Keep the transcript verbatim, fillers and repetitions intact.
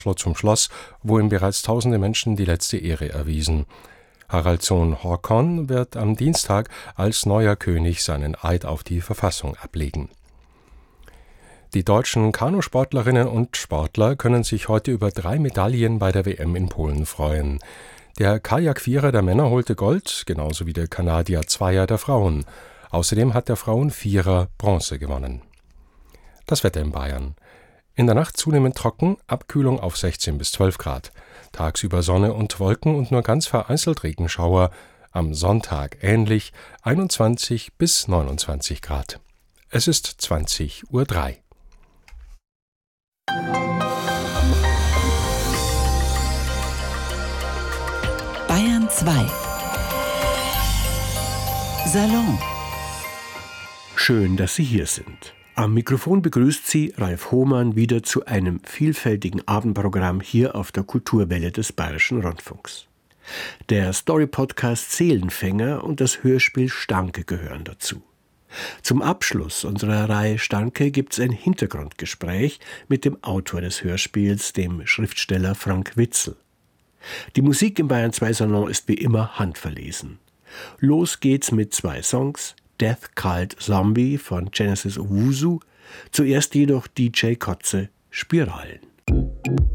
zum Schloss, wo ihm bereits tausende Menschen die letzte Ehre erwiesen. Haralds Sohn Håkon wird am Dienstag als neuer König seinen Eid auf die Verfassung ablegen. Die deutschen Kanusportlerinnen und Sportler können sich heute über drei Medaillen bei der W M in Polen freuen. Der Kajak-Vierer der Männer holte Gold, genauso wie der Kanadier-Zweier der Frauen. Außerdem hat der Frauen-Vierer Bronze gewonnen. Das Wetter in Bayern. In der Nacht zunehmend trocken, Abkühlung auf sechzehn bis zwölf Grad. Tagsüber Sonne und Wolken und nur ganz vereinzelt Regenschauer. Am Sonntag ähnlich, einundzwanzig bis neunundzwanzig Grad. Es ist zwanzig Uhr drei. Bayern zwei. Salon. Schön, dass Sie hier sind. Am Mikrofon begrüßt Sie Ralf Hohmann wieder zu einem vielfältigen Abendprogramm hier auf der Kulturwelle des Bayerischen Rundfunks. Der Story-Podcast Seelenfänger und das Hörspiel Stanke gehören dazu. Zum Abschluss unserer Reihe Stanke gibt es ein Hintergrundgespräch mit dem Autor des Hörspiels, dem Schriftsteller Frank Witzel. Die Musik im Bayern zwei Salon ist wie immer handverlesen. Los geht's mit zwei Songs: Death Cult Zombie von Genesis Owusu, zuerst jedoch D J Kotze, Spiralen.